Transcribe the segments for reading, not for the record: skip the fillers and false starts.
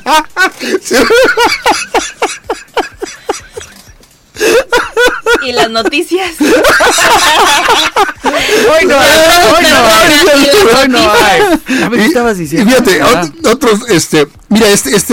Sí. Y las noticias. Hoy no hay. A ver, ¿qué estabas diciendo? Y fíjate, otros, mira,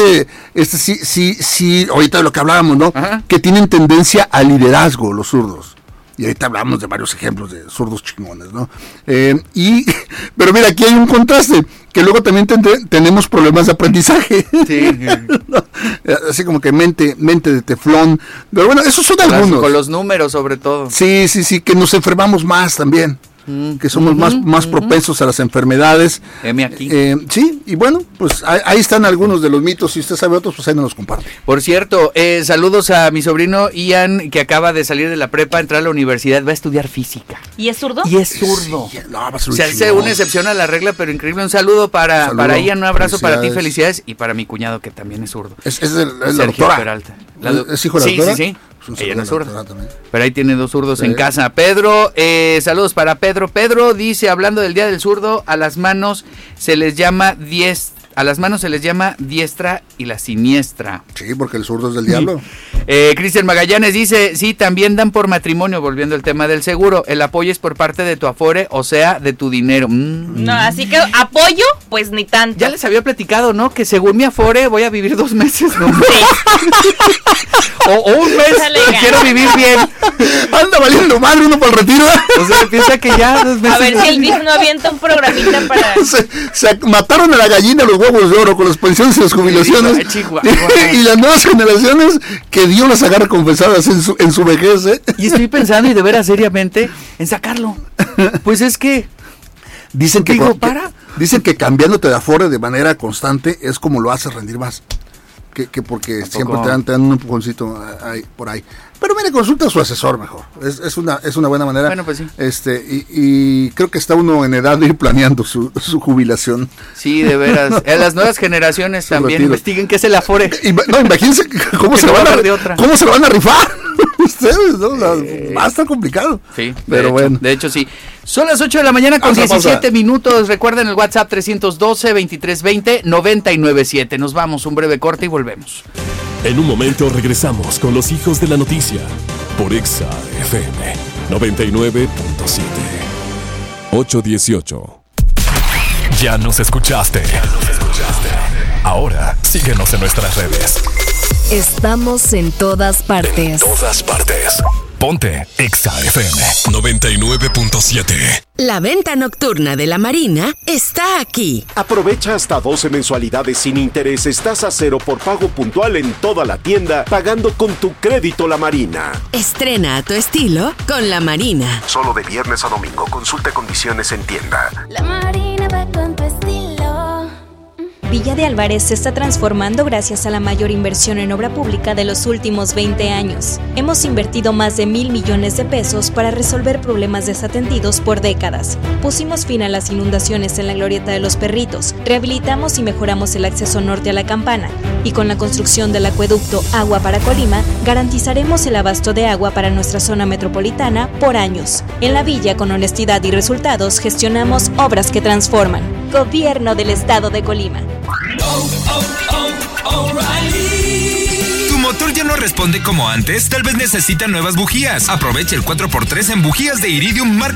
sí, ahorita de lo que hablábamos, ¿no? Ajá. Que tienen tendencia al liderazgo, los zurdos. Y ahorita hablamos de varios ejemplos de zurdos chingones, ¿no? Pero mira, aquí hay un contraste, que luego también tenemos problemas de aprendizaje. Sí. ¿No? Así como que mente de teflón. Pero bueno, esos son algunos. Con los números, sobre todo. Sí, que nos enfermamos más también. Que somos más propensos a las enfermedades. Aquí. Sí, y bueno, pues ahí están algunos de los mitos. Si usted sabe otros, pues ahí nos los comparte. Por cierto, saludos a mi sobrino Ian, que acaba de salir de la prepa, entrar a la universidad, va a estudiar física. ¿Y es zurdo? Y es zurdo. Sí, no, va a ser un Se hace chingón. una excepción a la regla, pero increíble. Un saludo para Ian, un abrazo para ti, felicidades. Y para mi cuñado, que también es zurdo. Es la Sergio doctora. Peralta. ¿Es hijo de la doctora? Sí. Pues Ella no es zurda. también. Pero ahí tiene dos zurdos en casa. Pedro, saludos para Pedro. Pedro dice, hablando del Día del Zurdo, a las manos se les llama diestra y la siniestra. Sí, porque el zurdo es del diablo. Cristian Magallanes dice, sí, también dan por matrimonio, volviendo al tema del seguro. El apoyo es por parte de tu afore, o sea, de tu dinero. No, así que apoyo, pues ni tanto. Ya les había platicado, ¿no? Que según mi afore voy a vivir 2 meses, ¿no? o un mes, quiero vivir bien. Anda valiendo madre uno para el retiro. O sea, piensa que ya 2 meses. A ver si el DIF no avienta un programita para... Se mataron a la gallina los huevos de oro con las pensiones y las jubilaciones. Y las nuevas generaciones, que Dios las agarre confesadas en su vejez. Y estoy pensando, y de veras seriamente, en sacarlo. Pues es que... Dicen que, Dicen que cambiándote de afore de manera constante es como lo haces rendir más. Que porque siempre te dan un empujoncito por ahí. Pero mire, consulta a su asesor mejor. Es una buena manera. Bueno, pues sí. Y creo que está uno en edad de ir planeando su jubilación. Sí, de veras. ¿No? Las nuevas generaciones también retiro. Investiguen qué es el afore. No, imagínense cómo se lo van a rifar. Ustedes, ¿no? Va a estar complicado. Sí, pero bueno. De hecho, sí. Son las 8 de la mañana con 17 minutos. Recuerden el WhatsApp 312-2320-997. Nos vamos, un breve corte y volvemos. En un momento regresamos con los hijos de la noticia por Exa FM 99.7 818. Ya nos escuchaste. Ahora síguenos en nuestras redes. Estamos en todas partes. Ponte Exa FM 99.7. La venta nocturna de la Marina está aquí. Aprovecha hasta 12 mensualidades sin intereses, tasa cero por pago puntual en toda la tienda, pagando con tu crédito La Marina. Estrena a tu estilo con La Marina. Solo de viernes a domingo. Consulta condiciones en tienda. La Marina va con tu estilo. Villa de Álvarez se está transformando gracias a la mayor inversión en obra pública de los últimos 20 años. Hemos invertido más de 1,000 millones de pesos para resolver problemas desatendidos por décadas. Pusimos fin a las inundaciones en la Glorieta de los Perritos, rehabilitamos y mejoramos el acceso norte a la Campana, y con la construcción del acueducto Agua para Colima, garantizaremos el abasto de agua para nuestra zona metropolitana por años. En la Villa, con honestidad y resultados, gestionamos obras que transforman. Gobierno del Estado de Colima. ¿Tu motor ya no responde como antes? Tal vez necesita nuevas bujías. Aprovecha el 4x3 en bujías de Iridium marca